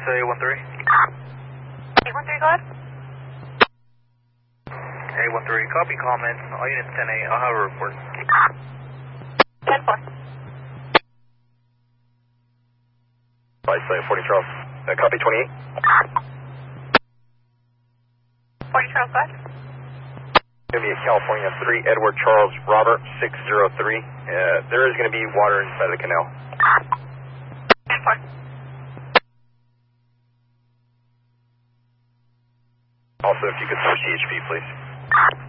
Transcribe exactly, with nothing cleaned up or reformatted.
A one three. A one three, go ahead. A one three, copy comments. All units ten eight, I'll have a report. ten four. Bicycle forty Charles. Uh, copy twenty-eight. forty Charles, go ahead. Going to be a California three, Edward Charles Robert six zero three. Uh, there is going to be water inside the canal. ten four. Also, if you could switch to H P, please.